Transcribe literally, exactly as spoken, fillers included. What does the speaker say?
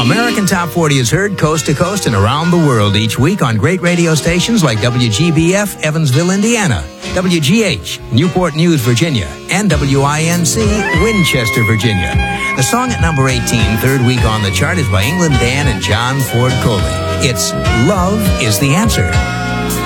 American Top forty is heard coast to coast and around the world each week on great radio stations like W G B F, Evansville, Indiana, W G H, Newport News, Virginia, and W I N C, Winchester, Virginia. The song at number eighteen, third week on the chart, is by England Dan and John Ford Coley. It's Love is the Answer.